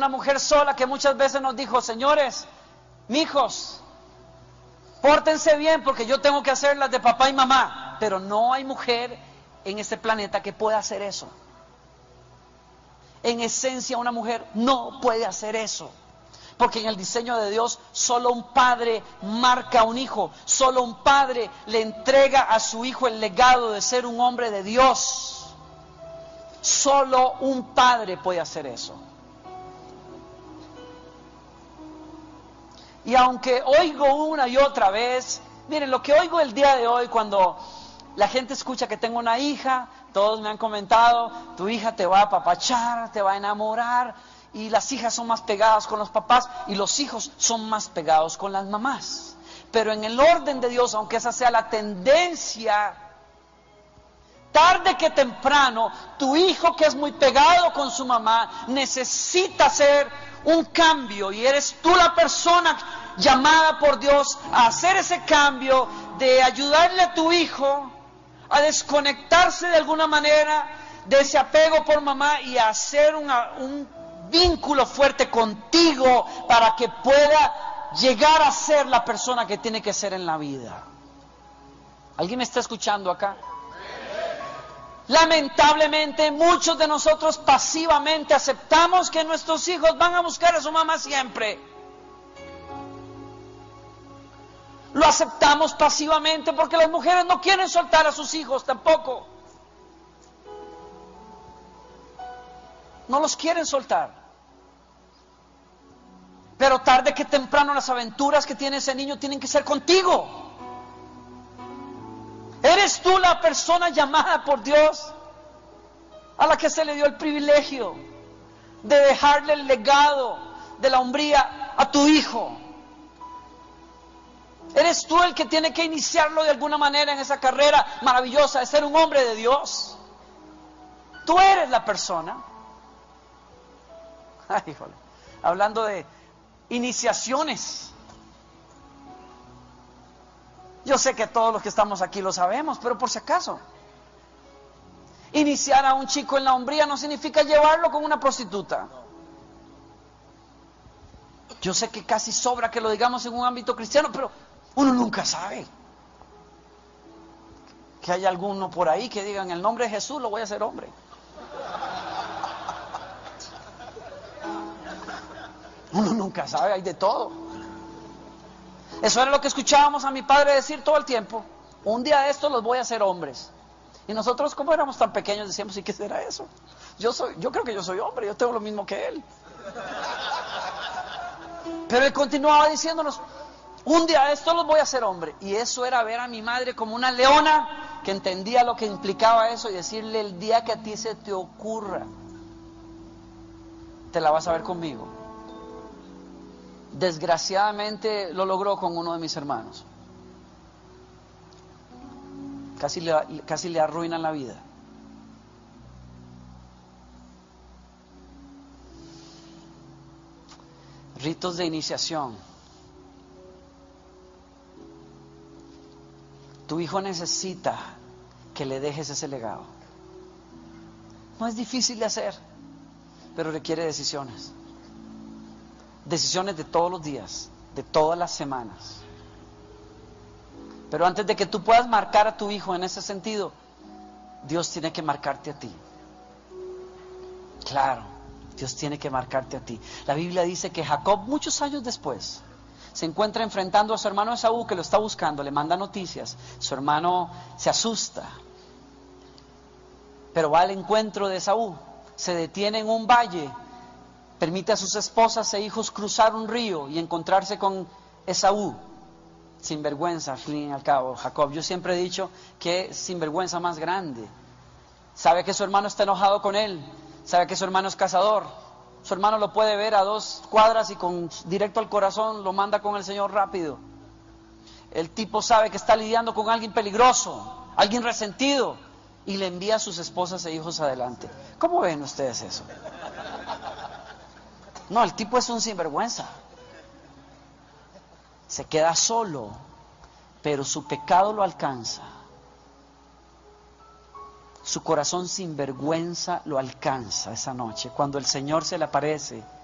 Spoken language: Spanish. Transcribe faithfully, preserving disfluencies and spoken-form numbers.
una mujer sola que muchas veces nos dijo: señores, mijos, pórtense bien porque yo tengo que hacer las de papá y mamá. Pero no hay mujer en este planeta que pueda hacer eso. En esencia, una mujer no puede hacer eso. Porque en el diseño de Dios, solo un padre marca a un hijo. Solo un padre le entrega a su hijo el legado de ser un hombre de Dios. Solo un padre puede hacer eso. Y aunque oigo una y otra vez, miren, lo que oigo el día de hoy cuando la gente escucha que tengo una hija, todos me han comentado: tu hija te va a apapachar, te va a enamorar, y las hijas son más pegadas con los papás y los hijos son más pegados con las mamás. Pero en el orden de Dios, aunque esa sea la tendencia, tarde que temprano, tu hijo que es muy pegado con su mamá necesita hacer un cambio, y eres tú la persona llamada por Dios a hacer ese cambio, de ayudarle a tu hijo a desconectarse de alguna manera de ese apego por mamá y a hacer una, un vínculo fuerte contigo para que pueda llegar a ser la persona que tiene que ser en la vida. ¿Alguien me está escuchando acá? Lamentablemente muchos de nosotros pasivamente aceptamos que nuestros hijos van a buscar a su mamá siempre. Lo aceptamos pasivamente porque las mujeres no quieren soltar a sus hijos tampoco. No los quieren soltar. Pero tarde que temprano las aventuras que tiene ese niño tienen que ser contigo. Eres tú la persona llamada por Dios a la que se le dio el privilegio de dejarle el legado de la hombría a tu hijo. Eres tú el que tiene que iniciarlo de alguna manera en esa carrera maravillosa de ser un hombre de Dios. Tú eres la persona. Ay, híjole. Hablando de iniciaciones. Yo sé que todos los que estamos aquí lo sabemos, pero por si acaso. Iniciar a un chico en la hombría no significa llevarlo con una prostituta. Yo sé que casi sobra que lo digamos en un ámbito cristiano, pero uno nunca sabe. Que haya alguno por ahí que diga: en el nombre de Jesús lo voy a hacer hombre. Uno nunca sabe, hay de todo. Eso era lo que escuchábamos a mi padre decir todo el tiempo: un día de estos los voy a hacer hombres. Y nosotros, como éramos tan pequeños, decíamos: ¿y qué será eso? Yo soy, yo creo que yo soy hombre, yo tengo lo mismo que él. Pero él continuaba diciéndonos: un día de estos los voy a hacer hombre. Y eso era ver a mi madre como una leona que entendía lo que implicaba eso, y decirle: el día que a ti se te ocurra, te la vas a ver conmigo. Desgraciadamente lo logró con uno de mis hermanos. Casi le, casi le arruinan la vida. Ritos de iniciación. Tu hijo necesita que le dejes ese legado. No es difícil de hacer, pero requiere decisiones. Decisiones de todos los días, de todas las semanas. Pero antes de que tú puedas marcar a tu hijo en ese sentido, Dios tiene que marcarte a ti. Claro, Dios tiene que marcarte a ti. La Biblia dice que Jacob, muchos años después, se encuentra enfrentando a su hermano Esaú, que lo está buscando, le manda noticias. Su hermano se asusta, pero va al encuentro de Esaú, se detiene en un valle, permite a sus esposas e hijos cruzar un río y encontrarse con Esaú. Sinvergüenza, al fin y al cabo, Jacob. Yo siempre he dicho que es sinvergüenza más grande. Sabe que su hermano está enojado con él, sabe que su hermano es cazador. Su hermano lo puede ver a dos cuadras y con directo al corazón lo manda con el Señor rápido. El tipo sabe que está lidiando con alguien peligroso, alguien resentido, y le envía a sus esposas e hijos adelante. ¿Cómo ven ustedes eso? No, el tipo es un sinvergüenza. Se queda solo, pero su pecado lo alcanza. Su corazón sin vergüenza lo alcanza esa noche, cuando el Señor se le aparece